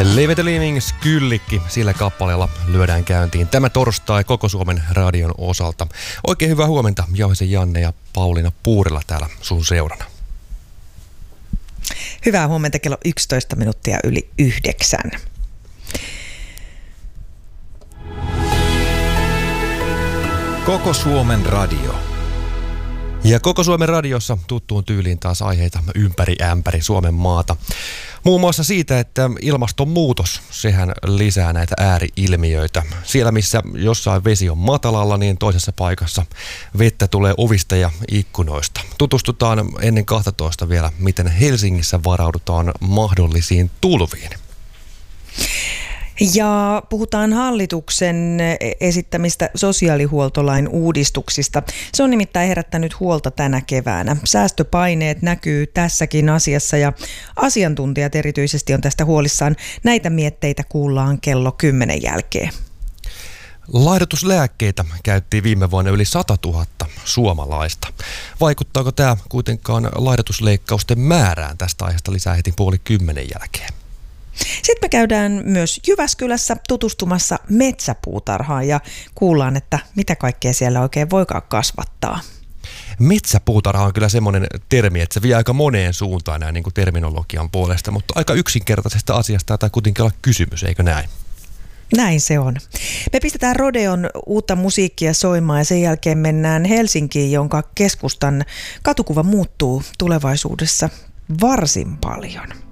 Leave the Living Skyllikki, sillä kappaleella lyödään käyntiin tämä torstai koko Suomen radion osalta. Oikein hyvää huomenta, Jauhisen Janne ja Pauliina Puurila täällä sun seurana. Hyvää huomenta, kello 11 minuuttia yli 9. Koko Suomen radio. Ja koko Suomen radiossa tuttuun tyyliin taas aiheita ympäri ämpäri Suomen maata. Muun muassa siitä, että ilmastonmuutos, sehän lisää näitä ääriilmiöitä. Siellä, missä jossain vesi on matalalla, niin toisessa paikassa vettä tulee ovista ja ikkunoista. Tutustutaan ennen 12 vielä, miten Helsingissä varaudutaan mahdollisiin tulviin. Ja puhutaan hallituksen esittämistä sosiaalihuoltolain uudistuksista. Se on nimittäin herättänyt huolta tänä keväänä. Säästöpaineet näkyy tässäkin asiassa ja asiantuntijat erityisesti on tästä huolissaan. Näitä mietteitä kuullaan kello 10 jälkeen. Laihdutuslääkkeitä käytti viime vuonna yli 100 000 suomalaista. Vaikuttaako tämä kuitenkaan laihdutusleikkausten määrään? Tästä aiheesta lisää heti 9:30 jälkeen. Sitten me käydään myös Jyväskylässä tutustumassa metsäpuutarhaan ja kuullaan, että mitä kaikkea siellä oikein voikaan kasvattaa. Metsäpuutarha on kyllä semmoinen termi, että se vie aika moneen suuntaan näin niin kuin terminologian puolesta, mutta aika yksinkertaisesta asiasta tai kuitenkin olla kysymys, eikö näin? Näin se on. Me pistetään Rodeon uutta musiikkia soimaan ja sen jälkeen mennään Helsinkiin, jonka keskustan katukuva muuttuu tulevaisuudessa varsin paljon.